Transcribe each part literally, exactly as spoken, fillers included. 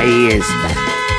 Ahí está.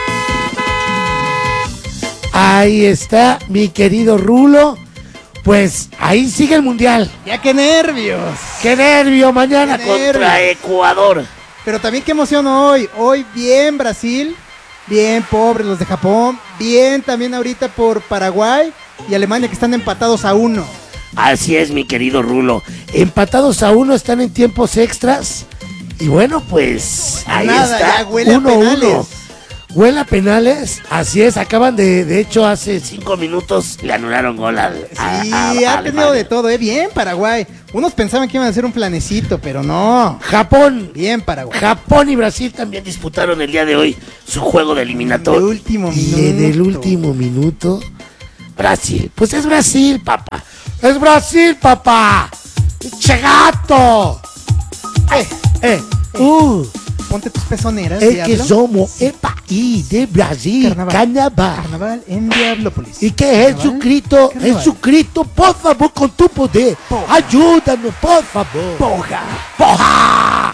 Ahí está, mi querido Rulo. Pues ahí sigue el mundial. Ya qué nervios. Qué nervio mañana Qué contra nervio. Ecuador. Pero también qué emoción hoy. Hoy bien Brasil, bien pobres los de Japón, bien también ahorita por Paraguay y Alemania que están empatados a uno. Así es, mi querido Rulo. Empatados a uno, están en tiempos extras. Y bueno, pues ahí Nada, está. ya huele a uno, penales. uno. Huele a penales. Así es, acaban de, de hecho, hace cinco minutos le anularon gol al. a- Sí, a- a ha tenido Alemania. de todo, ¿eh? Bien Paraguay. Unos pensaban que iban a hacer un planecito, pero no. Japón. Bien Paraguay. Japón y Brasil también disputaron el día de hoy su juego de eliminatorio. El último Y en el minuto. último minuto, Brasil. Pues es Brasil, papá. Es Brasil, papá. ¡Che gato! Eh, Eh, uh, ponte tus pezoneras, es diablo. que somos el país de Brasil, Carnaval. carnaval. Carnaval en Diablópolis. ¿Y qué es Carnaval, Jesucristo? carnaval. Jesucristo, por favor, con tu poder, Poja. ayúdanos, por favor. Poja. ¡Poja!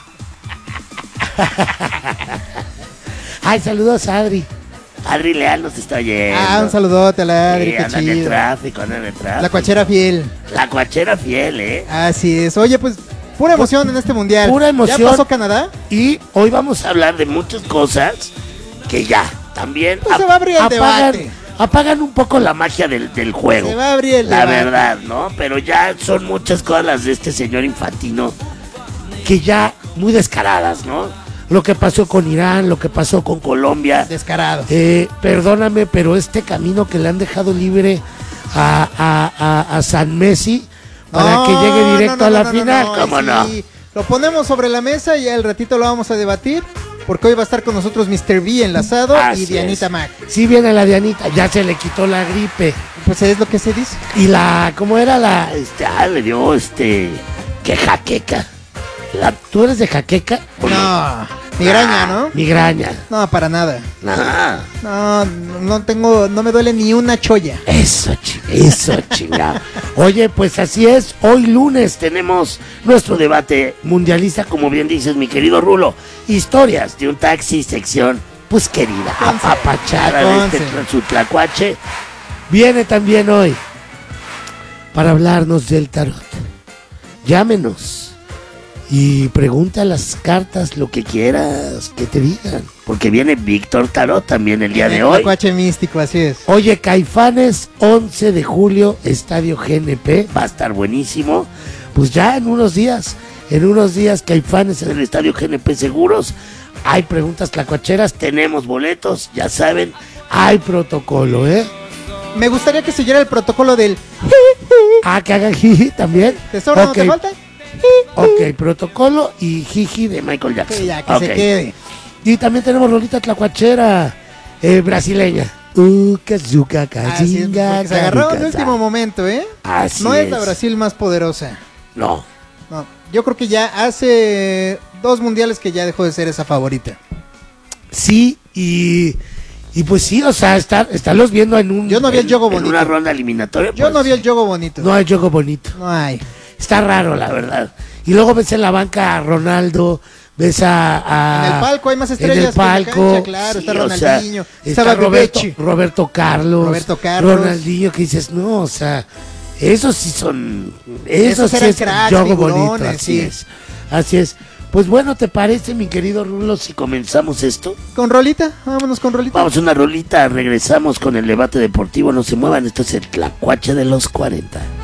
Ay, saludos a Adri. Adri Leal nos está oyendo. Ah, un saludote a la Adri, Sí, qué anda en el chido. tráfico, anda en el tráfico. La cuachera fiel. La cuachera fiel, ¿eh? Así es. Oye, pues, pura emoción en este mundial. Pura emoción. ¿Ya pasó Canadá? Y hoy vamos a hablar de muchas cosas que ya también Pues se va a abrir el apagan, debate. apagan un poco la magia del, del juego. Se va a abrir el La debate. verdad, ¿no? Pero ya son muchas cosas las de este señor Infantino que ya muy descaradas, ¿no? Lo que pasó con Irán, lo que pasó con Colombia. Descarado. Eh, perdóname, pero este camino que le han dejado libre a, a, a, a San Messi para No, que llegue directo no, no, a la no, no, final, no, ¿cómo sí. no? Lo ponemos sobre la mesa y al ratito lo vamos a debatir. Porque hoy va a estar con nosotros mister V enlazado Así y Dianita es. Mac. Sí viene la Dianita, ya se le quitó la gripe. Pues es lo que se dice. Y la, ¿cómo era la? Este, ah, le dio este, que jaqueca. La- ¿Tú eres de jaqueca? ¿O No, migraña, Ah, ¿no? Migraña. No, para nada. Nah. No, no tengo, no me duele ni una cholla. Eso, chi- eso, chingado. Oye, pues así es. Hoy lunes tenemos nuestro debate mundialista, como bien dices, mi querido Rulo. Historias de un taxi, sección, pues querida, Conce, apapachada de este conce. tra- su tlacuache. Viene también hoy para hablarnos del tarot. Llámenos y pregunta a las cartas lo que quieras que te digan. Porque viene Víctor Tarot también el día de hoy. Tacuache místico, así es. Oye, Caifanes, once de julio, Estadio G N P, va a estar buenísimo. Pues ya en unos días, en unos días Caifanes en el Estadio G N P seguros. Hay preguntas tlacuacheras, tenemos boletos, ya saben, hay protocolo, ¿eh? Me gustaría que siguiera el protocolo del Ah, que hagan jiji también. tesoro, ¿no Ok, te falta? ok, protocolo y jiji de Michael Jackson. Que ya, que Ok. se quede. Y también tenemos rolita tlacuachera eh, brasileña. Uca, zuca, Así es, cazinga, porque se agarraron de carucaza. último momento, ¿eh? Así No es la es. Brasil más poderosa. No. No, yo creo que ya hace dos mundiales que ya dejó de ser esa favorita. Sí, y, y pues sí, o sea, estar, estarlos viendo en un Yo no vi el en- juego en bonito. una ronda eliminatoria. Yo pues, no vi el juego bonito. No hay juego bonito. No hay. Está raro, la verdad. Y luego ves en la banca a Ronaldo, ves a... a- En el palco hay más en estrellas el que en la palco, cancha, claro, está sí, o sea, Ronaldinho, está estaba Roberto, Bebechi. Roberto Carlos, Roberto Carlos. Ronaldinho, que dices, no, o sea, esos sí son, Esos esos sí eran es cracks, juego bonito, figurones, así sí. es, así es. Pues bueno, ¿te parece, mi querido Rulo, si comenzamos esto? ¿Con rolita? Vámonos con rolita. Vamos a una rolita, regresamos con el debate deportivo, no se muevan, esto es el Tlacuache de los cuarenta.